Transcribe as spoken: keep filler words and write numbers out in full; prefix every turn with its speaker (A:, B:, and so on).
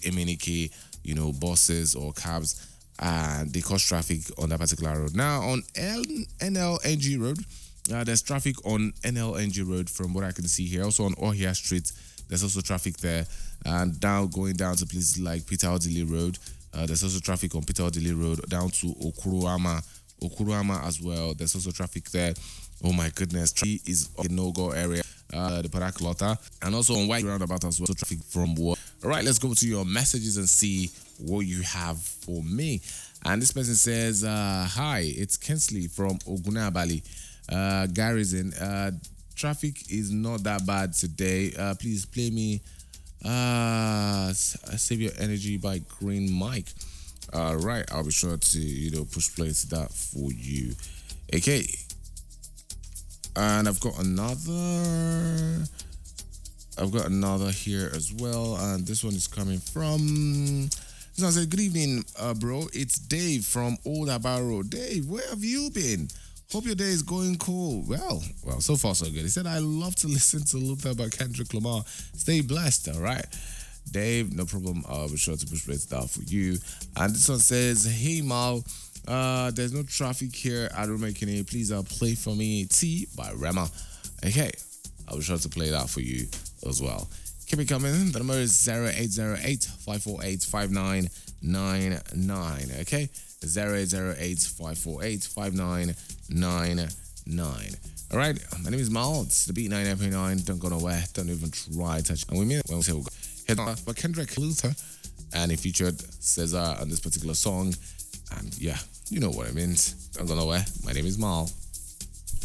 A: Emenike, you know, buses or cabs, and they cause traffic on that particular road. Now on L- N L N G Road, uh, there's traffic on N L N G Road from what I can see here. Also on Ohia Street, there's also traffic there. And now going down to places like Peter Odili Road, uh, there's also traffic on Peter Odili Road down to Okuruama, Okuruama as well. There's also traffic there. Oh my goodness, traffic is a no-go area. Uh, the Paraklota, and also on White Roundabout as well. So traffic from work. All right, let's go to your messages and see what you have for me. And this person says, uh, "Hi, it's Kensley from Ogunabali uh, Garrison. Uh, traffic is not that bad today. Uh, please play me uh, Save Your Energy by Green Mike. All right, I'll be sure to you know push play to that for you. Okay." And I've got another. I've got another here as well, and this one is coming from. This one said, "Good evening, uh, bro. It's Dave from Old Abaro. Dave, where have you been? Hope your day is going cool. Well, well, so far so good." He said, "I love to listen to Luther by Kendrick Lamar. Stay blessed, all right." Dave, no problem. I'll be sure to push play that for you. And this one says, "Hey, Mal. Uh, there's no traffic here at Romekine. Please uh, play for me T by Rema." Okay, I'll be sure to play that for you as well. Keep it coming. The number is zero eight zero eight, five four eight, five nine nine nine. Okay, zero eight zero eight, five four eight, five nine nine nine. All right, my name is Mal. It's the Beat ninety-nine point nine. Don't go nowhere. Don't even try touch. And we mean it when we say we'll go. Head on by Kendrick Luther, and he featured Cesar on this particular song. And yeah, you know what it means. Don't go nowhere. My name is Mal.